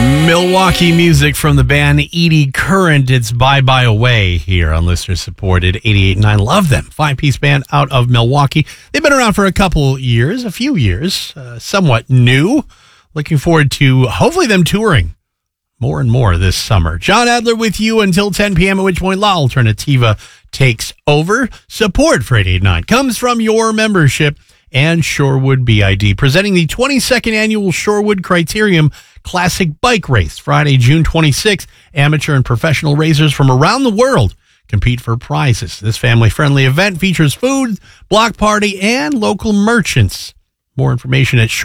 Milwaukee music from the band Edie Current. It's Bye Bye Away here on listener-supported 88.9. Love them. Five-piece band out of Milwaukee. They've been around for a few years, somewhat new. Looking forward to hopefully them touring more and more this summer. John Adler with you until 10 p.m., at which point La Alternativa takes over. Support for 88.9 comes from your membership and Shorewood BID, presenting the 22nd annual Shorewood Criterium Classic Bike Race, Friday, June 26th. Amateur and professional racers from around the world compete for prizes. This family-friendly event features food, block party, and local merchants. More information at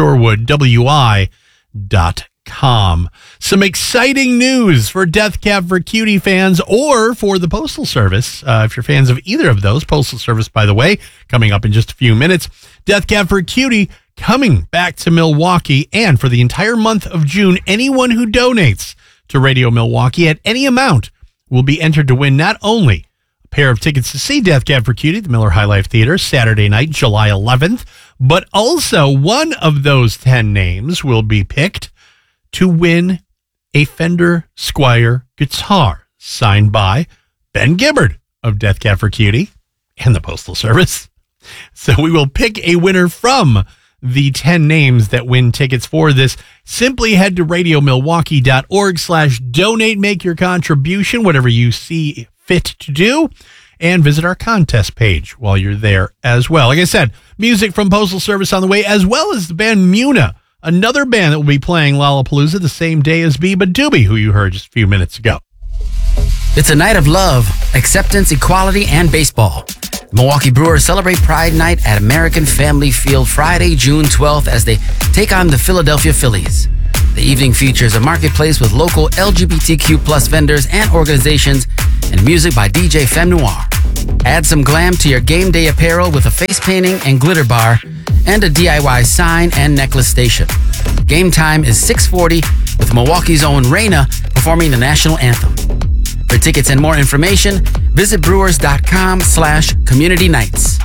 shorewoodwi.com. Some exciting news for Death Cab for Cutie fans or for the Postal Service. If you're fans of either of those, Postal Service, by the way, coming up in just a few minutes. Death Cab for Cutie coming back to Milwaukee, and for the entire month of June, anyone who donates to Radio Milwaukee at any amount will be entered to win not only a pair of tickets to see Death Cab for Cutie at the Miller High Life Theater Saturday night, July 11th, but also one of those 10 names will be picked to win a Fender Squier guitar signed by Ben Gibbard of Death Cab for Cutie and the Postal Service. So we will pick a winner from the 10 names that win tickets for this. Simply head to radiomilwaukee.org/donate, make your contribution, whatever you see fit to do, and visit our contest page while you're there as well. Like I said, music from Postal Service on the way, as well as the band Muna, another band that will be playing Lollapalooza the same day as Biba Doobie, who you heard just a few minutes ago. It's a night of love, acceptance, equality, and baseball. The Milwaukee Brewers celebrate Pride Night at American Family Field Friday, June 12th as they take on the Philadelphia Phillies. The evening features a marketplace with local LGBTQ plus vendors and organizations and music by DJ Femme Noir. Add some glam to your game day apparel with a face painting and glitter bar and a DIY sign and necklace station. Game time is 6:40 with Milwaukee's own Raina performing the national anthem. For tickets and more information, visit brewers.com/community nights.